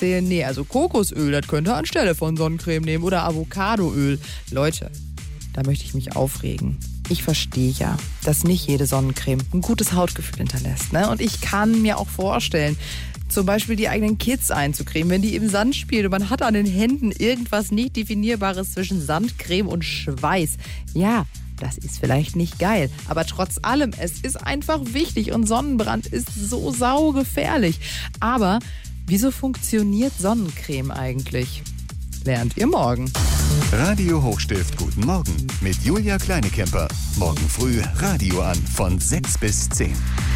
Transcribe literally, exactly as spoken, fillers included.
erzählen, nee, also Kokosöl, das könnte anstelle von Sonnencreme nehmen oder Avocadoöl. Leute, da möchte ich mich aufregen. Ich verstehe ja, dass nicht jede Sonnencreme ein gutes Hautgefühl hinterlässt, ne? Und ich kann mir auch vorstellen, zum Beispiel die eigenen Kids einzucremen, wenn die im Sand spielen und man hat an den Händen irgendwas nicht Definierbares zwischen Sandcreme und Schweiß. Ja, das ist vielleicht nicht geil, aber trotz allem, es ist einfach wichtig und Sonnenbrand ist so saugefährlich. Aber wieso funktioniert Sonnencreme eigentlich? Lernt ihr morgen. Radio Hochstift Guten Morgen mit Julia Kleinekemper. Morgen früh Radio an von sechs bis zehn.